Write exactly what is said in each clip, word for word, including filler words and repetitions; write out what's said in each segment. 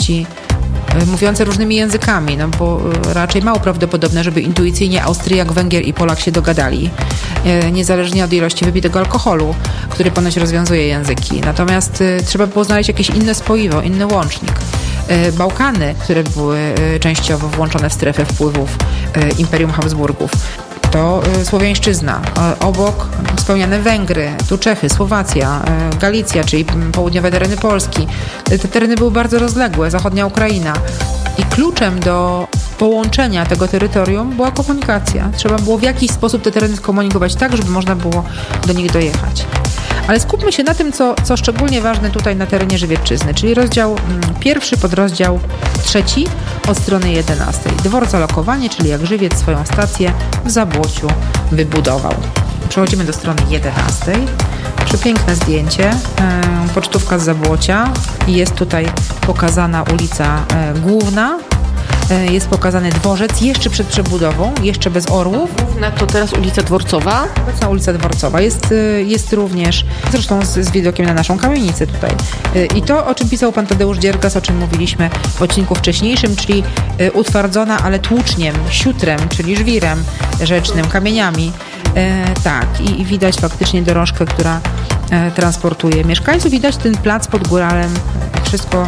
ludności mówiące różnymi językami, no bo raczej mało prawdopodobne, żeby intuicyjnie Austriak, Węgier i Polak się dogadali, niezależnie od ilości wypitego alkoholu, który ponoć rozwiązuje języki. Natomiast trzeba było znaleźć jakieś inne spoiwo, inny łącznik. Bałkany, które były częściowo włączone w strefę wpływów Imperium Habsburgów, to słowiańszczyzna. Obok wspomniane Węgry, tu Czechy, Słowacja, Galicja, czyli południowe tereny Polski. Te tereny były bardzo rozległe, zachodnia Ukraina. I kluczem do połączenia tego terytorium była komunikacja. Trzeba było w jakiś sposób te tereny skomunikować tak, żeby można było do nich dojechać. Ale skupmy się na tym, co, co szczególnie ważne tutaj na terenie Żywiecczyzny, czyli rozdział pierwszy, podrozdział trzeci od strony jedenastej. Dworca Lokowanie, czyli jak Żywiec swoją stację w Zabłociu wybudował. Przechodzimy do strony jedenastej. Przepiękne zdjęcie, e, pocztówka z Zabłocia i jest tutaj pokazana ulica e, główna. Jest pokazany dworzec jeszcze przed przebudową, jeszcze bez orłów. Główna to teraz ulica Dworcowa? Obecna ulica Dworcowa. Jest, jest również, zresztą z, z widokiem na naszą kamienicę tutaj. I to, o czym pisał pan Tadeusz Dziergas, o czym mówiliśmy w odcinku wcześniejszym, czyli utwardzona, ale tłuczniem, siutrem, czyli żwirem rzecznym, kamieniami. E, tak, i, i widać faktycznie dorożkę, która e, transportuje mieszkańców. Widać ten plac pod góralem, wszystko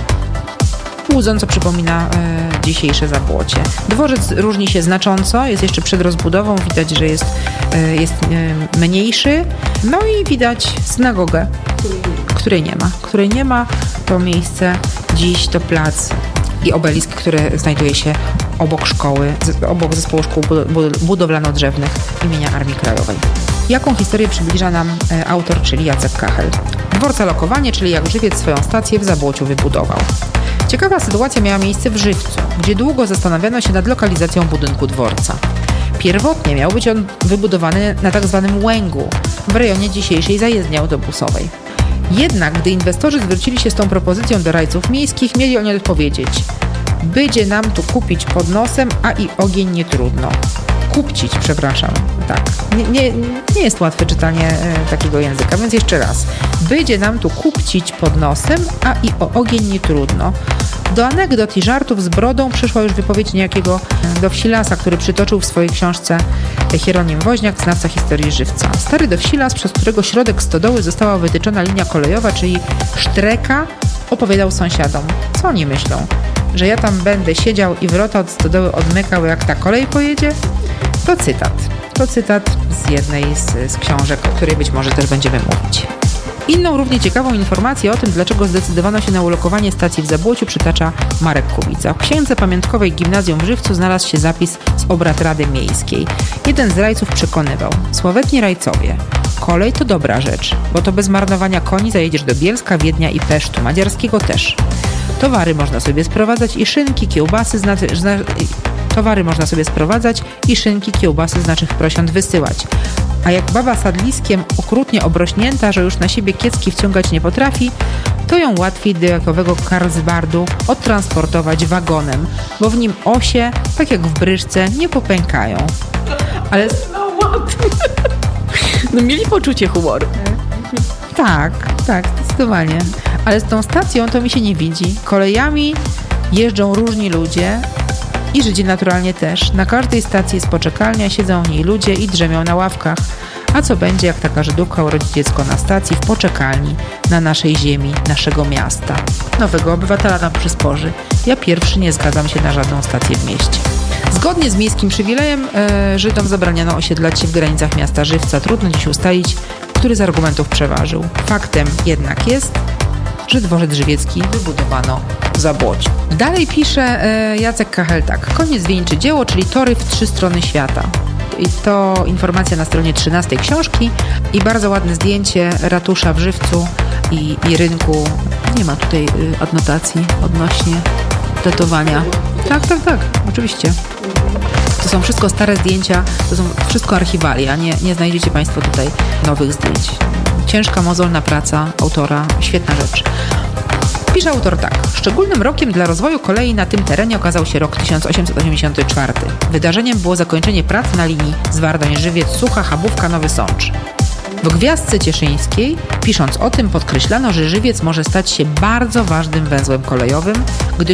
łudząco przypomina e, dzisiejsze Zabłocie. Dworzec różni się znacząco, jest jeszcze przed rozbudową, widać, że jest, e, jest e, mniejszy. No i widać synagogę, której nie ma. Której nie ma, to miejsce dziś to plac i obelisk, który znajduje się obok szkoły, obok zespołu szkół budowlano-drzewnych imienia Armii Krajowej. Jaką historię przybliża nam e, autor, czyli Jacek Kachel? Dworca Lokowanie, czyli jak Żywiec swoją stację w Zabłociu wybudował. Ciekawa sytuacja miała miejsce w Żywcu, gdzie długo zastanawiano się nad lokalizacją budynku dworca. Pierwotnie miał być on wybudowany na tak zwanym Łęgu, w rejonie dzisiejszej zajezdni autobusowej. Jednak gdy inwestorzy zwrócili się z tą propozycją do rajców miejskich, mieli oni odpowiedzieć: będzie nam tu kupić pod nosem, a i ogień nie trudno. Kupcić, przepraszam, tak. Nie, nie, nie jest łatwe czytanie e, takiego języka, więc jeszcze raz. Będzie nam tu kupcić pod nosem, a i o ogień nie trudno. Do anegdot i żartów z brodą przyszła już wypowiedź niejakiego Dowsilasa, który przytoczył w swojej książce Hieronim Woźniak, znawca historii Żywca. Stary Dowsilas, przez którego środek stodoły została wytyczona linia kolejowa, czyli sztreka, opowiadał sąsiadom. Co oni myślą? Że ja tam będę siedział i wrota od stodoły odmykał, jak ta kolej pojedzie? To cytat. To cytat z jednej z, z książek, o której być może też będziemy mówić. Inną równie ciekawą informację o tym, dlaczego zdecydowano się na ulokowanie stacji w Zabłociu, przytacza Marek Kubica. W księdze pamiątkowej Gimnazjum w Żywcu znalazł się zapis z obrad Rady Miejskiej. Jeden z rajców przekonywał: sławetni rajcowie, kolej to dobra rzecz, bo to bez marnowania koni zajedziesz do Bielska, Wiednia i Pesztu, Madziarskiego też. Towary można sobie sprowadzać i szynki, kiełbasy, zna, zna, towary można sobie sprowadzać i szynki, kiełbasy z naszych prosiąt wysyłać. A jak baba sadliskiem okrutnie obrośnięta, że już na siebie kiecki wciągać nie potrafi, to ją łatwiej do jakowego Karlsbardu odtransportować wagonem, bo w nim osie, tak jak w Bryżce, nie popękają. Ale... No mieli poczucie humoru. Tak, tak, zdecydowanie. Ale z tą stacją to mi się nie widzi. Kolejami jeżdżą różni ludzie i Żydzi naturalnie też. Na każdej stacji jest poczekalnia, siedzą w niej ludzie i drzemią na ławkach. A co będzie, jak taka Żydówka urodzi dziecko na stacji, w poczekalni, na naszej ziemi, naszego miasta? Nowego obywatela nam przysporzy. Ja pierwszy nie zgadzam się na żadną stację w mieście. Zgodnie z miejskim przywilejem e, Żydom zabraniano osiedlać się w granicach miasta Żywca. Trudno dziś ustalić, który z argumentów przeważył. Faktem jednak jest, że dworzec żywiecki wybudowano w Zabłociu. Dalej pisze e, Jacek Kachel tak. Koniec wieńczy dzieło, czyli tory w trzy strony świata. I to informacja na stronie trzynastej książki i bardzo ładne zdjęcie ratusza w Żywcu i, i rynku. Nie ma tutaj y, adnotacji odnośnie datowania. Tak, tak, tak, oczywiście. To są wszystko stare zdjęcia, to są wszystko archiwalia, nie, nie znajdziecie Państwo tutaj nowych zdjęć. Ciężka, mozolna praca autora, świetna rzecz. Pisze autor tak. Szczególnym rokiem dla rozwoju kolei na tym terenie okazał się rok tysiąc osiemset osiemdziesiąty czwarty. Wydarzeniem było zakończenie prac na linii Zwardoń-Żywiec, Sucha, Chabówka, Nowy Sącz. W Gwiazdce Cieszyńskiej, pisząc o tym, podkreślano, że Żywiec może stać się bardzo ważnym węzłem kolejowym, gdyż